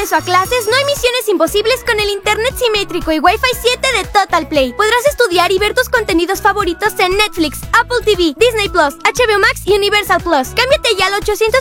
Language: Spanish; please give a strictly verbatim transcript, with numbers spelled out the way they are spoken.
acceso a clases, no hay misiones imposibles con el internet simétrico y Wi-Fi siete de Total Play. Podrás estudiar y ver tus contenidos favoritos en Netflix, Apple T V, Disney Plus, H B O Max y Universal Plus. Cámbiate ya al ochocientos